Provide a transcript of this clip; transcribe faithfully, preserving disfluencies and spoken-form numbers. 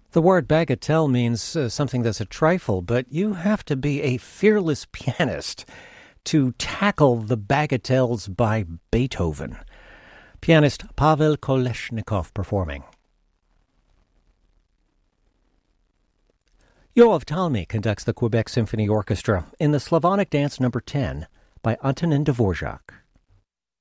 The word bagatelle means uh, something that's a trifle, but you have to be a fearless pianist to tackle the bagatelles by Beethoven. Pianist Pavel Kolesnikov performing. Yoav Talmy conducts the Quebec Symphony Orchestra in the Slavonic Dance Number ten by Antonin Dvorak.